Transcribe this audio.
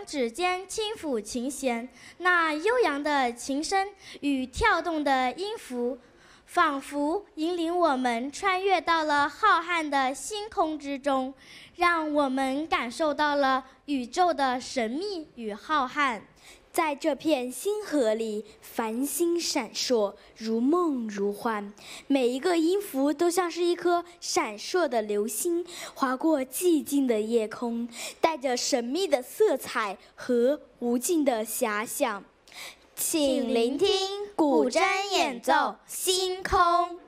将指尖轻抚琴弦，那悠扬的琴声与跳动的音符，仿佛引领我们穿越到了浩瀚的星空之中，让我们感受到了宇宙的神秘与浩瀚。 在这片星河里，繁星闪烁，如梦如幻。每一个音符都像是一颗闪烁的流星，划过寂静的夜空，带着神秘的色彩和无尽的遐想。 请聆听古筝演奏《星空》。